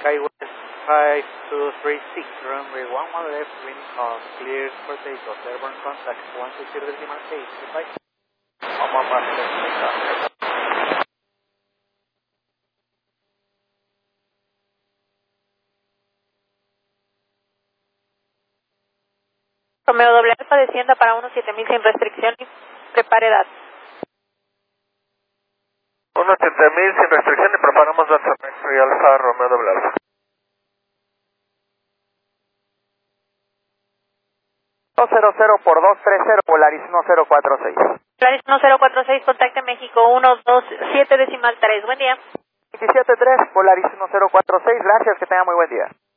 Skywest 5236, runway 11 left, wind calm, clear for takeoff, airborne contact 120.8, goodbye. 11 left, takeoff. Romeo doble alfa descienda para 17000 sin restricción y prepare datos. 17000 sin restricción y preparamos datos X-Ray Alfa Romeo doble alfa. 200 por 230 Polaris 1046. Polaris 1046, contacte México 127.3. Buen día. 273 Polaris 1046, gracias, que tenga muy buen día.